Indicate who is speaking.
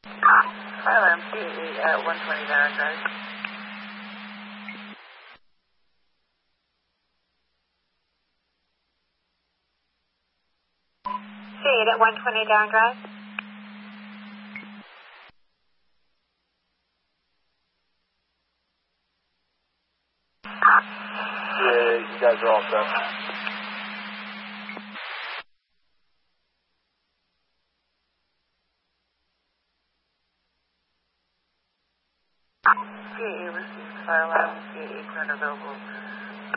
Speaker 1: Fire alarm CE at 120 Darren Drive. CE at 120 Darren Drive.
Speaker 2: Yeah, you guys are all set.
Speaker 1: CE received fire alarm. CE current available.